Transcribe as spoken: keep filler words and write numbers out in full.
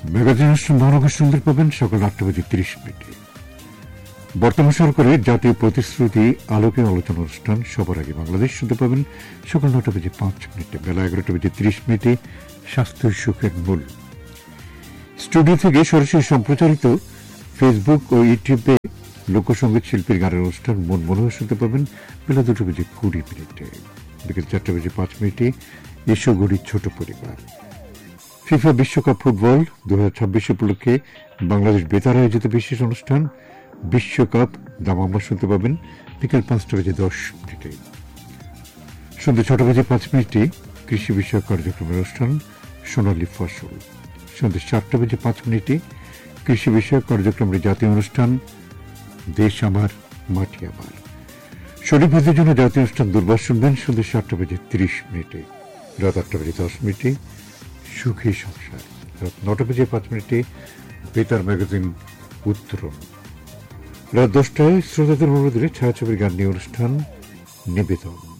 Magazine অনুষ্ঠান ধনকে সুন্দর পাবেন সকাল আটটা বেজে তিরিশ মিনিটে। বর্তমান সরকারের জাতীয় প্রতিশ্রুতি আলোকে আলোচনা অনুষ্ঠান সবার আগে বাংলাদেশ শুনতে পাবেন সকাল নটা বেজে পাঁচ মিনিটে। বেলা এগারোটা বেজে তিরিশ মিনিটে স্বাস্থ্য সুখের মূল। স্টুডিও থেকে সরাসরি সম্প্রচারিত ফেসবুক ও ইউটিউবে লোকসঙ্গীত শিল্পীর গানের অনুষ্ঠান মন মনোহর শুনতে পাবেন বেলা দুটো বেজে কুড়ি মিনিটে। বিকেল চারটা বেজে পাঁচ মিনিটে এসো গড়ি ছোট পরিবার। ফিফা বিশ্বকাপ ফুটবল দু হাজার ছাব্বিশ উপলক্ষে বাংলাদেশ বেতার আয়োজিত বিশেষ অনুষ্ঠান বিশ্বকাপ দামামা শুনতে পাবেন বিকেল পাঁচটা বেজে দশ মিনিটে। সন্ধ্যা ছটা বেজে পাঁচ মিনিটে কৃষি বিষয়ক কার্যক্রমের অনুষ্ঠান সোনালী ফসল। সন্ধ্যা সাতটা বেজে পাঁচ মিনিটে কৃষি বিষয়ক কার্যক্রমের জাতীয় অনুষ্ঠান দেশ আমার মাটি আমার। শরীফদের জন্য জাতীয় অনুষ্ঠান দুর্বার শুনবেন সন্ধ্যা সাতটা বেজে তিরিশ মিনিটে। রাত আটটা বেজে দশ মিনিটে সুখী সংসার। রাত নটা বেজে পাঁচ মিনিটে বেতার ম্যাগাজিন উত্তরণ। রাত দশটায় শ্রোতাদের অনুরোধে ছায়াছবির গান নিয়ে অনুষ্ঠান নিবেদন।